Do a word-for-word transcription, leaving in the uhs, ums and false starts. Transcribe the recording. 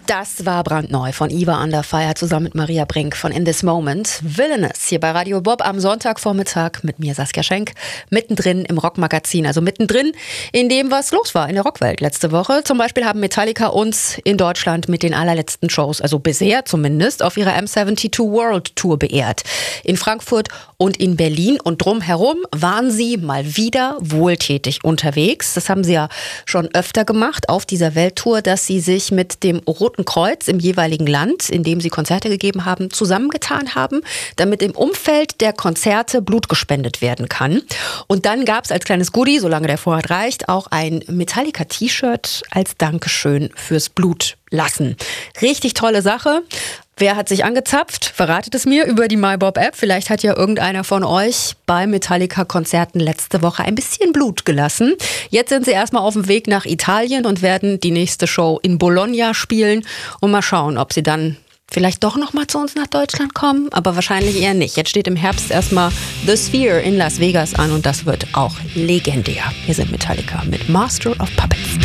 Das war brandneu von Eva Under Fire zusammen mit Maria Brink von In This Moment. Villainous hier bei Radio Bob am Sonntagvormittag mit mir Saskia Schenk. Mittendrin im Rockmagazin, also mittendrin in dem, was los war in der Rockwelt letzte Woche. Zum Beispiel haben Metallica uns in Deutschland mit den allerletzten Shows, also bisher zumindest, auf ihrer M zweiundsiebzig World Tour beehrt. In Frankfurt und in Berlin und drumherum waren sie mal wieder wohltätig unterwegs. Das haben sie ja schon öfter gemacht auf dieser Welttour, dass sie sich mit dem Roten Kreuz im jeweiligen Land, in dem sie Konzerte gegeben haben, zusammengetan haben, damit im Umfeld der Konzerte Blut gespendet werden kann. Und dann gab es als kleines Goodie, solange der Vorrat reicht, auch ein Metallica-T-Shirt als Dankeschön fürs Blut lassen. Richtig tolle Sache. Wer hat sich angezapft? Verratet es mir über die MyBob-App. Vielleicht hat ja irgendeiner von euch bei Metallica-Konzerten letzte Woche ein bisschen Blut gelassen. Jetzt sind sie erstmal auf dem Weg nach Italien und werden die nächste Show in Bologna spielen. Und mal schauen, ob sie dann vielleicht doch noch mal zu uns nach Deutschland kommen. Aber wahrscheinlich eher nicht. Jetzt steht im Herbst erstmal The Sphere in Las Vegas an und das wird auch legendär. Hier sind Metallica mit Master of Puppets.